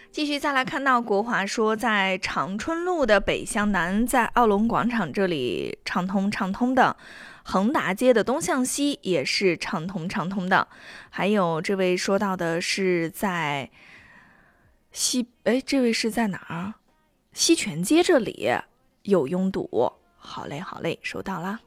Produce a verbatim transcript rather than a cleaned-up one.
继续再来看到国华说，在长春路的北向南，在奥龙广场这里畅通畅通的，恒达街的东向西也是畅通畅通的。还有这位说到的是在西，哎，这位是在哪儿？西泉街这里有拥堵。好嘞，好嘞，收到了。